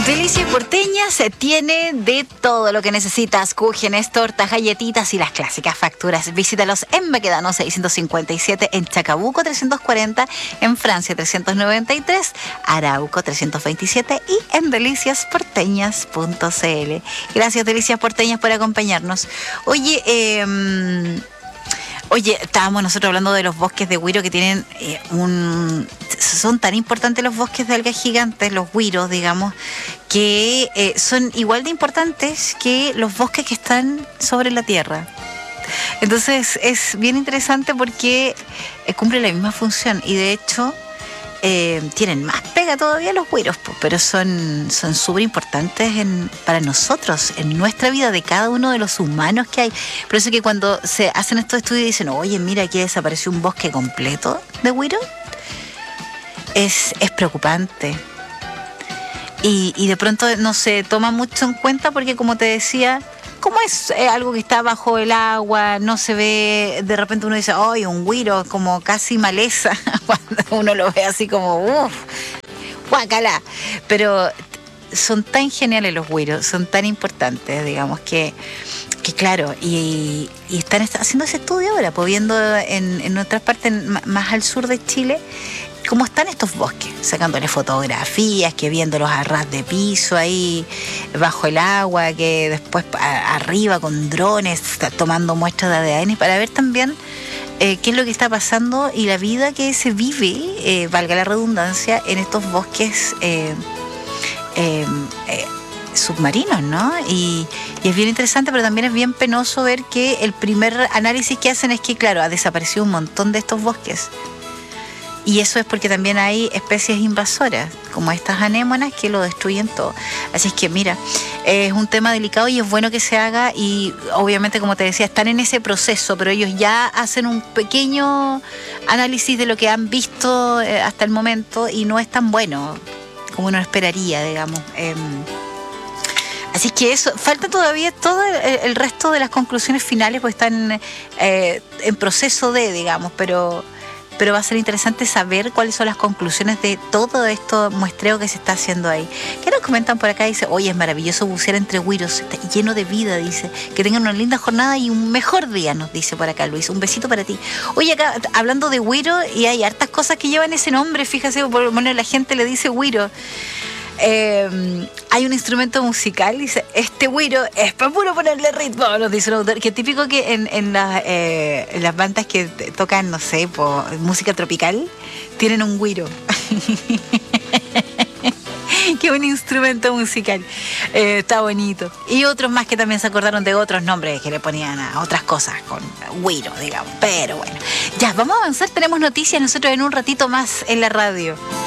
Delicias Porteñas tiene de todo lo que necesitas: cúgenes, tortas, galletitas y las clásicas facturas. Visítalos en Baquedano 657, en Chacabuco 340, en Francia 393, Arauco 327 y en deliciasporteñas.cl. Gracias, Delicias Porteñas, por acompañarnos. Oye, estábamos nosotros hablando de los bosques de güiro que tienen son tan importantes los bosques de algas gigantes, los güiros, digamos, que son igual de importantes que los bosques que están sobre la tierra. Entonces es bien interesante porque cumplen la misma función y de hecho tienen más pega todavía los güiros, pero son súper importantes para nosotros, en nuestra vida, de cada uno de los humanos que hay. Por eso que cuando se hacen estos estudios y dicen, oye, mira, aquí desapareció un bosque completo de güiros, es preocupante. Y de pronto no se toma mucho en cuenta porque, como te decía, como es algo que está bajo el agua, no se ve, de repente uno dice, ¡ay, un güiro! Como casi maleza, cuando uno lo ve así como, ¡uff! ¡Guácala! Pero son tan geniales los güiros, son tan importantes, digamos, que claro, y están haciendo ese estudio ahora, pues viendo en otras partes más al sur de Chile, cómo están estos bosques, sacándole fotografías, que viéndolos a ras de piso ahí bajo el agua, que después arriba con drones tomando muestras de ADN para ver también qué es lo que está pasando y la vida que se vive, valga la redundancia, en estos bosques submarinos, ¿no? Y es bien interesante, pero también es bien penoso ver que el primer análisis que hacen es que, claro, ha desaparecido un montón de estos bosques. Y eso es porque también hay especies invasoras, como estas anémonas, que lo destruyen todo. Así es que, mira, es un tema delicado y es bueno que se haga. Y obviamente, como te decía, están en ese proceso, pero ellos ya hacen un pequeño análisis de lo que han visto hasta el momento y no es tan bueno como uno esperaría, digamos. Así que eso, falta todavía todo el resto de las conclusiones finales, porque están en proceso digamos, pero va a ser interesante saber cuáles son las conclusiones de todo esto muestreo que se está haciendo ahí. ¿Qué nos comentan por acá? Dice, oye, es maravilloso bucear entre güiros, está lleno de vida, dice. Que tengan una linda jornada y un mejor día, nos dice por acá Luis. Un besito para ti. Oye, acá, hablando de güiro, y hay hartas cosas que llevan ese nombre, fíjate, por lo menos la gente le dice güiro. Hay un instrumento musical, dice, este güiro es para puro ponerle ritmo, nos dice el autor, que es típico que en las bandas que tocan, no sé, música tropical, tienen un güiro. Que es un instrumento musical. Está bonito. Y otros más que también se acordaron de otros nombres que le ponían a otras cosas con güiro, digamos. Pero bueno, ya, vamos a avanzar, tenemos noticias nosotros en un ratito más en la radio.